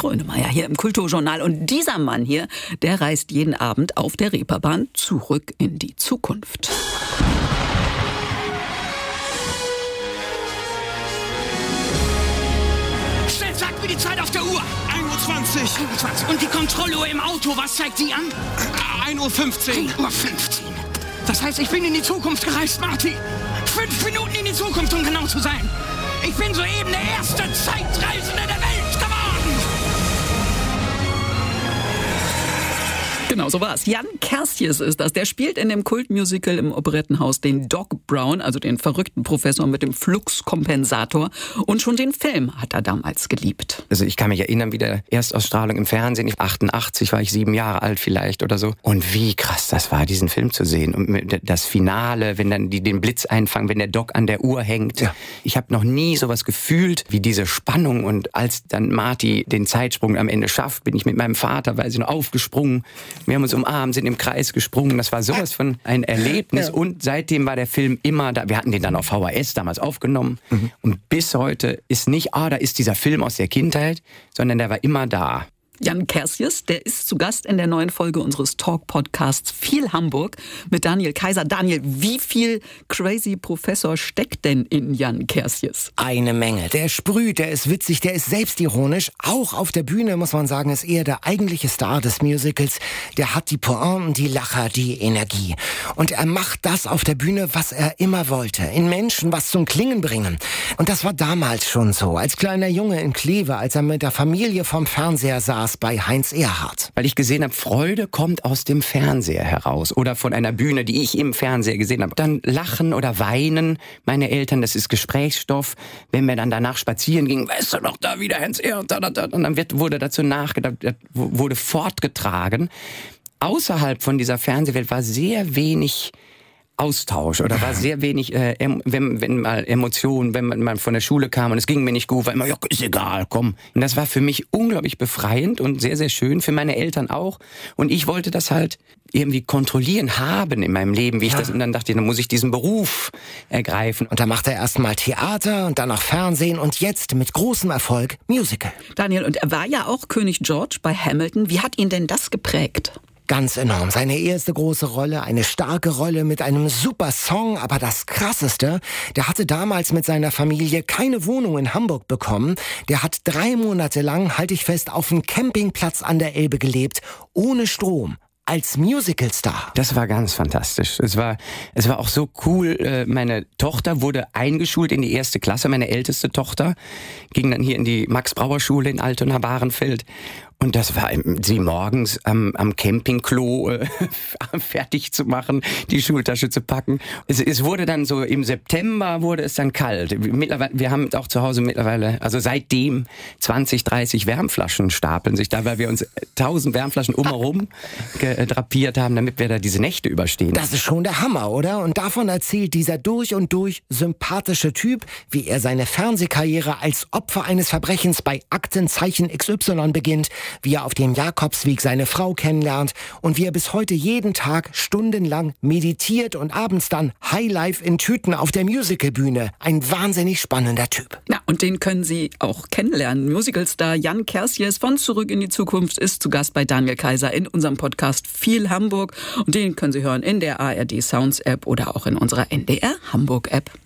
Grönemeyer hier im Kulturjournal. Und dieser Mann hier, der reist jeden Abend auf der Reeperbahn zurück in die Zukunft. Schnell, sag mir die Zeit auf der Uhr. 1:20 Uhr. Und die Kontrolluhr im Auto, was zeigt die an? 1:15 Uhr. 1:15 Uhr. Das heißt, ich bin in die Zukunft gereist, Marty. 5 Minuten in die Zukunft, um genau zu sein. Ich bin soeben der erste Zeitreisende der Welt geworden. Genau, so war's. Jan Kerstjes ist das. Der spielt in dem Kultmusical im Operettenhaus den Doc Brown, also den verrückten Professor mit dem Fluxkompensator. Und schon den Film hat er damals geliebt. Also ich kann mich erinnern, wie der Erstausstrahlung im Fernsehen, 88 war ich 7 Jahre alt vielleicht oder so. Und wie krass das war, diesen Film zu sehen. Und das Finale, wenn dann die den Blitz einfangen, wenn der Doc an der Uhr hängt. Ja. Ich habe noch nie sowas gefühlt wie diese Spannung. Und als dann Marty den Zeitsprung am Ende schafft, bin ich mit meinem Vater, weiß ich noch, aufgesprungen. Wir haben uns umarmt, sind im Kreis gesprungen. Das war sowas von ein Erlebnis. Ja. Und seitdem war der Film immer da. Wir hatten den dann auf VHS damals aufgenommen. Mhm. Und bis heute ist nicht, da ist dieser Film aus der Kindheit, sondern der war immer da. Jan Kerstjes, der ist zu Gast in der neuen Folge unseres Talk-Podcasts Viel Hamburg mit Daniel Kaiser. Daniel, wie viel Crazy Professor steckt denn in Jan Kerstjes? Eine Menge. Der sprüht, der ist witzig, der ist selbstironisch. Auch auf der Bühne, muss man sagen, ist er der eigentliche Star des Musicals. Der hat die Pointen, die Lacher, die Energie. Und er macht das auf der Bühne, was er immer wollte. In Menschen was zum Klingen bringen. Und das war damals schon so. Als kleiner Junge in Kleve, als er mit der Familie vom Fernseher saß, bei Heinz Erhardt. Weil ich gesehen habe, Freude kommt aus dem Fernseher heraus oder von einer Bühne, die ich im Fernseher gesehen habe. Dann lachen oder weinen meine Eltern, das ist Gesprächsstoff. Wenn wir dann danach spazieren gingen, weißt du noch, da wieder Heinz Erhardt, und dann wurde dazu nachgedacht, wurde fortgetragen. Außerhalb von dieser Fernsehwelt war sehr wenig Austausch oder war sehr wenig, wenn mal Emotionen, wenn man mal von der Schule kam und es ging mir nicht gut, war immer, ja, ist egal, komm. Und das war für mich unglaublich befreiend und sehr, sehr schön, für meine Eltern auch. Und ich wollte das halt irgendwie kontrollieren haben in meinem Leben, wie ich das, und dann dachte ich, dann muss ich diesen Beruf ergreifen. Und da macht er erst mal Theater und dann noch Fernsehen und jetzt mit großem Erfolg Musical. Daniel, und er war ja auch König George bei Hamilton. Wie hat ihn denn das geprägt? Ganz enorm. Seine erste große Rolle, eine starke Rolle mit einem super Song, aber das Krasseste, der hatte damals mit seiner Familie keine Wohnung in Hamburg bekommen. Der hat 3 Monate lang, halte ich fest, auf einem Campingplatz an der Elbe gelebt, ohne Strom. Als Musicalstar. Das war ganz fantastisch. Es war auch so cool. Meine Tochter wurde eingeschult in die 1. Klasse. Meine älteste Tochter ging dann hier in die Max-Brauer-Schule in Altona-Bahrenfeld. Und das war sie morgens am Campingklo fertig zu machen, die Schultasche zu packen. Es wurde dann so, im September wurde es dann kalt. Mittlerweile, wir haben auch zu Hause mittlerweile, also seitdem 20, 30 Wärmflaschen stapeln sich da, weil wir uns 1000 Wärmflaschen umherum drapiert haben, damit wir da diese Nächte überstehen. Das ist schon der Hammer, oder? Und davon erzählt dieser durch und durch sympathische Typ, wie er seine Fernsehkarriere als Opfer eines Verbrechens bei Aktenzeichen XY beginnt, wie er auf dem Jakobsweg seine Frau kennenlernt und wie er bis heute jeden Tag stundenlang meditiert und abends dann Highlife in Tüten auf der Musicalbühne. Ein wahnsinnig spannender Typ. Ja, und den können Sie auch kennenlernen. Musicalstar Jan Kerstjes von Zurück in die Zukunft ist zu Gast bei Daniel Kaiser in unserem Podcast Viel Hamburg. Und den können Sie hören in der ARD Sounds App oder auch in unserer NDR Hamburg App.